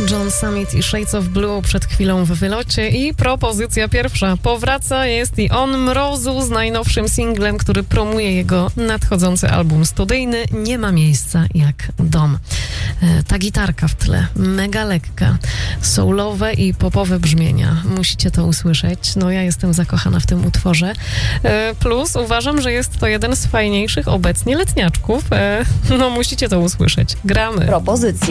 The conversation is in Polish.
John Summit i Shades of Blue przed chwilą w wylocie i propozycja pierwsza. Powraca jest i on Mrozu z najnowszym singlem, który promuje jego nadchodzący album studyjny Nie ma miejsca jak dom. Ta gitarka w tle, mega lekka, soulowe i popowe brzmienia. Musicie to usłyszeć. No ja jestem zakochana w tym utworze. Plus uważam, że jest to jeden z fajniejszych obecnie letniaczków. No musicie to usłyszeć. Gramy. Propozycja.